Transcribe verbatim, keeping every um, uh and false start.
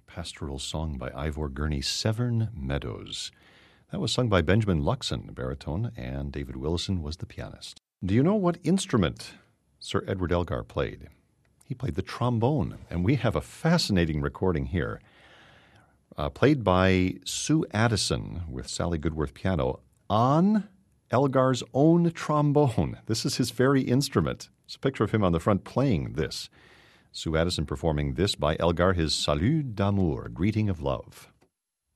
pastoral song by Ivor Gurney, Severn Meadows. That was sung by Benjamin Luxon, baritone, and David Willison was the pianist. Do you know what instrument Sir Edward Elgar played? He played the trombone, and we have a fascinating recording here, uh, played by Sue Addison with Sally Goodworth piano on Elgar's own trombone. This is his very instrument. It's a picture of him on the front playing this. Sue Addison performing this by Elgar, his Salut d'amour, greeting of love.